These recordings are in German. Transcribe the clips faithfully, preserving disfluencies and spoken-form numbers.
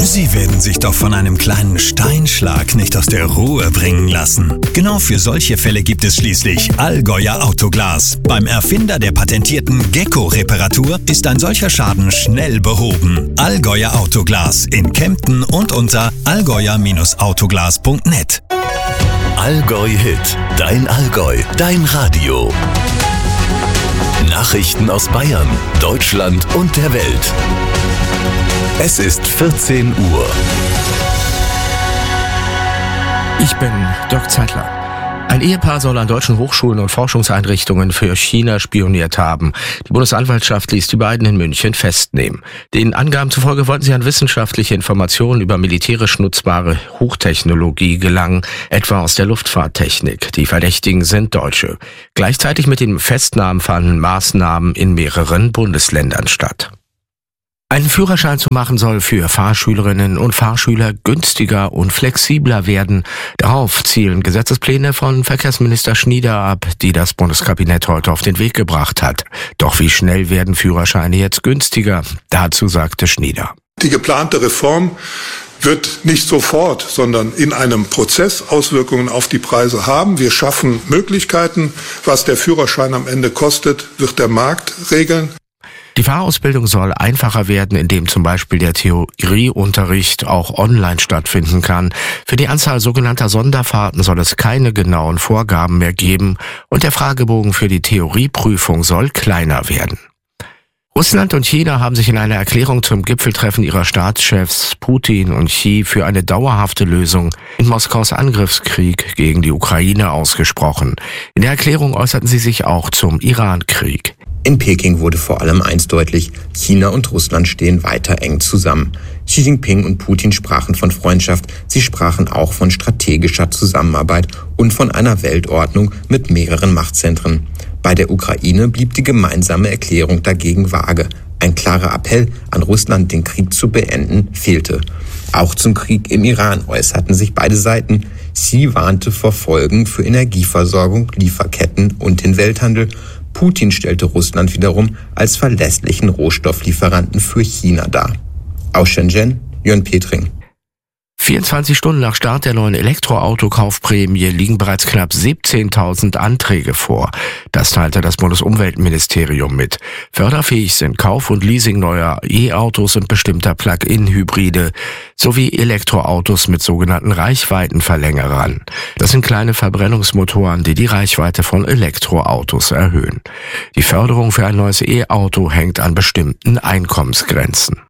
Sie werden sich doch von einem kleinen Steinschlag nicht aus der Ruhe bringen lassen. Genau für solche Fälle gibt es schließlich Allgäuer Autoglas. Beim Erfinder der patentierten Gecko-Reparatur ist ein solcher Schaden schnell behoben. Allgäuer Autoglas in Kempten und unter allgäuer Autoglas punkt net. Allgäu Hit, dein Allgäu, dein Radio. Nachrichten aus Bayern, Deutschland und der Welt. Es ist vierzehn Uhr. Ich bin Dirk Zeitler. Ein Ehepaar soll an deutschen Hochschulen und Forschungseinrichtungen für China spioniert haben. Die Bundesanwaltschaft ließ die beiden in München festnehmen. Den Angaben zufolge wollten sie an wissenschaftliche Informationen über militärisch nutzbare Hochtechnologie gelangen, etwa aus der Luftfahrttechnik. Die Verdächtigen sind Deutsche. Gleichzeitig mit den Festnahmen fanden Maßnahmen in mehreren Bundesländern statt. Einen Führerschein zu machen soll für Fahrschülerinnen und Fahrschüler günstiger und flexibler werden. Darauf zielen Gesetzespläne von Verkehrsminister Schnieder ab, die das Bundeskabinett heute auf den Weg gebracht hat. Doch wie schnell werden Führerscheine jetzt günstiger? Dazu sagte Schnieder: Die geplante Reform wird nicht sofort, sondern in einem Prozess Auswirkungen auf die Preise haben. Wir schaffen Möglichkeiten. Was der Führerschein am Ende kostet, wird der Markt regeln. Die Fahrausbildung soll einfacher werden, indem zum Beispiel der Theorieunterricht auch online stattfinden kann. Für die Anzahl sogenannter Sonderfahrten soll es keine genauen Vorgaben mehr geben und der Fragebogen für die Theorieprüfung soll kleiner werden. Russland und China haben sich in einer Erklärung zum Gipfeltreffen ihrer Staatschefs Putin und Xi für eine dauerhafte Lösung in Moskaus Angriffskrieg gegen die Ukraine ausgesprochen. In der Erklärung äußerten sie sich auch zum Iran-Krieg. In Peking wurde vor allem eins deutlich: China und Russland stehen weiter eng zusammen. Xi Jinping und Putin sprachen von Freundschaft, sie sprachen auch von strategischer Zusammenarbeit und von einer Weltordnung mit mehreren Machtzentren. Bei der Ukraine blieb die gemeinsame Erklärung dagegen vage. Ein klarer Appell an Russland, den Krieg zu beenden, fehlte. Auch zum Krieg im Iran äußerten sich beide Seiten. Xi warnte vor Folgen für Energieversorgung, Lieferketten und den Welthandel. Putin stellte Russland wiederum als verlässlichen Rohstofflieferanten für China dar. Aus Shenzhen, Jörn Petring. vierundzwanzig Stunden nach Start der neuen Elektroautokaufprämie liegen bereits knapp siebzehntausend Anträge vor. Das teilte das Bundesumweltministerium mit. Förderfähig sind Kauf und Leasing neuer E-Autos und bestimmter Plug-in-Hybride sowie Elektroautos mit sogenannten Reichweitenverlängerern. Das sind kleine Verbrennungsmotoren, die die Reichweite von Elektroautos erhöhen. Die Förderung für ein neues E-Auto hängt an bestimmten Einkommensgrenzen.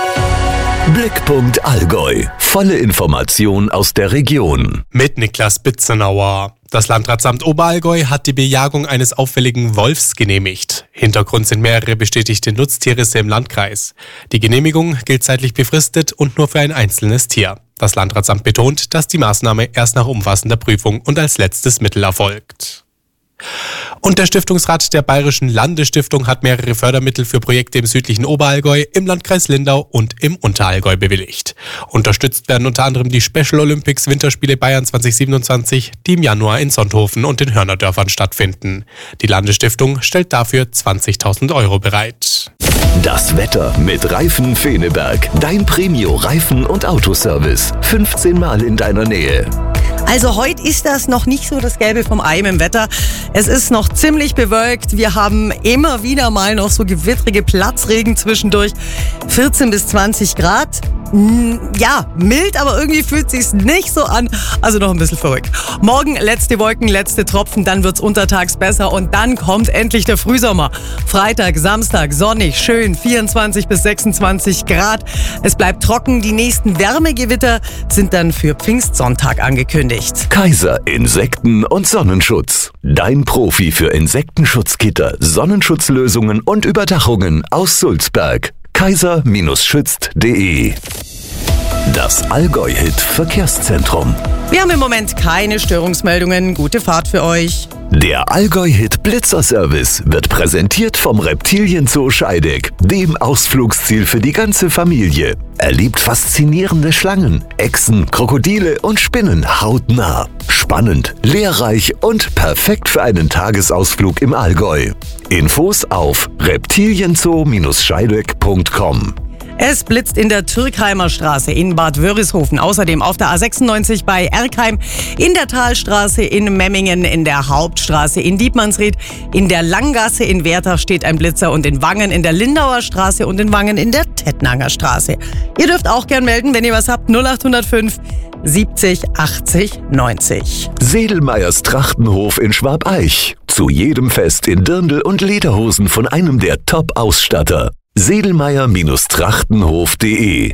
Blickpunkt Allgäu. Volle Information aus der Region. Mit Niklas Bitzenauer. Das Landratsamt Oberallgäu hat die Bejagung eines auffälligen Wolfs genehmigt. Hintergrund sind mehrere bestätigte Nutztierrisse im Landkreis. Die Genehmigung gilt zeitlich befristet und nur für ein einzelnes Tier. Das Landratsamt betont, dass die Maßnahme erst nach umfassender Prüfung und als letztes Mittel erfolgt. Und der Stiftungsrat der Bayerischen Landesstiftung hat mehrere Fördermittel für Projekte im südlichen Oberallgäu, im Landkreis Lindau und im Unterallgäu bewilligt. Unterstützt werden unter anderem die Special Olympics Winterspiele Bayern zwanzig siebenundzwanzig, die im Januar in Sonthofen und den Hörnerdörfern stattfinden. Die Landesstiftung stellt dafür zwanzigtausend Euro bereit. Das Wetter mit Reifen Feneberg. Dein Premio-Reifen- und Autoservice. fünfzehn Mal in deiner Nähe. Also heute ist das noch nicht so das Gelbe vom Ei im Wetter. Es ist noch ziemlich bewölkt. Wir haben immer wieder mal noch so gewittrige Platzregen zwischendurch. vierzehn bis zwanzig Grad. Ja, mild, aber irgendwie fühlt sich's nicht so an. Also noch ein bisschen verrückt. Morgen letzte Wolken, letzte Tropfen, dann wird's untertags besser und dann kommt endlich der Frühsommer. Freitag, Samstag, sonnig, schön, vierundzwanzig bis sechsundzwanzig Grad. Es bleibt trocken. Die nächsten Wärmegewitter sind dann für Pfingstsonntag angekündigt. Kaiser Insekten- und Sonnenschutz. Dein Profi für Insektenschutzgitter, Sonnenschutzlösungen und Überdachungen aus Sulzberg. kaiser schützt punkt de. Das Allgäu-Hit-Verkehrszentrum. Wir haben im Moment keine Störungsmeldungen. Gute Fahrt für euch. Der Allgäu-Hit-Blitzerservice wird präsentiert vom Reptilienzoo Scheideck, dem Ausflugsziel für die ganze Familie. Erlebt faszinierende Schlangen, Echsen, Krokodile und Spinnen hautnah. Spannend, lehrreich und perfekt für einen Tagesausflug im Allgäu. Infos auf reptilienzoo Scheideck punkt com. Es blitzt in der Türkheimer Straße in Bad Wörishofen, außerdem auf der A sechsundneunzig bei Erkheim, in der Talstraße in Memmingen, in der Hauptstraße in Dietmannsried, in der Langgasse in Wertach steht ein Blitzer und in Wangen in der Lindauer Straße und in Wangen in der Tettnanger Straße. Ihr dürft auch gern melden, wenn ihr was habt, null acht null fünf siebzig achtzig neunzig. Sedelmeyers Trachtenhof in Schwabeich. Zu jedem Fest in Dirndl und Lederhosen von einem der Top-Ausstatter. sedelmeyer Trachtenhof punkt de.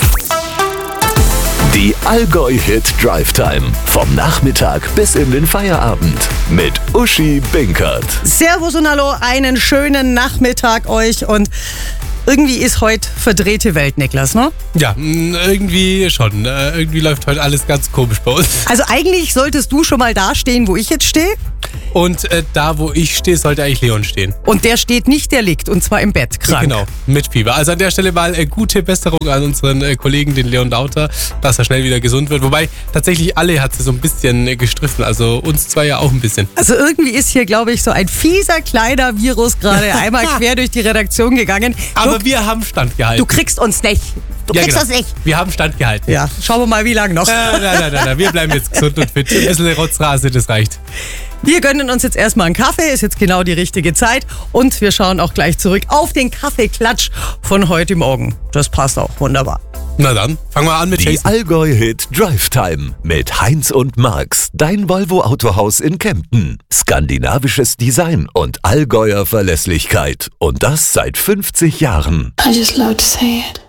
Die Allgäu-Hit Drive Time. Vom Nachmittag bis in den Feierabend. Mit Uschi Binkert. Servus und hallo, einen schönen Nachmittag euch und irgendwie ist heute verdrehte Welt, Niklas, ne? Ja, irgendwie schon. Irgendwie läuft heute alles ganz komisch bei uns. Also eigentlich solltest du schon mal da stehen, wo ich jetzt stehe. Und äh, da, wo ich stehe, sollte eigentlich Leon stehen. Und der steht nicht, der liegt. Und zwar im Bett, krank. Genau, mit Fieber. Also an der Stelle mal äh, gute Besserung an unseren äh, Kollegen, den Leon Dauter, dass er schnell wieder gesund wird. Wobei tatsächlich alle hat sie so ein bisschen äh, gestriffen. Also uns zwei ja auch ein bisschen. Also irgendwie ist hier, glaube ich, so ein fieser, kleiner Virus gerade einmal quer durch die Redaktion gegangen. Aber du, wir haben standgehalten. Du kriegst uns nicht. Du ja, kriegst genau. uns nicht. Wir haben standgehalten. Ja, schauen wir mal, wie lange noch. Äh, nein, nein, nein, nein, wir bleiben jetzt gesund und fit. Ein bisschen Rotzrase, das reicht. Wir gönnen uns jetzt erstmal einen Kaffee, ist jetzt genau die richtige Zeit. Und wir schauen auch gleich zurück auf den Kaffeeklatsch von heute Morgen. Das passt auch wunderbar. Na dann, fangen wir an mit Die Jason. Allgäu-Hit Drive Time mit Heinz und Marx, dein Volvo-Autohaus in Kempten. Skandinavisches Design und Allgäuer Verlässlichkeit. Und das seit fünfzig Jahren. I just love to say it.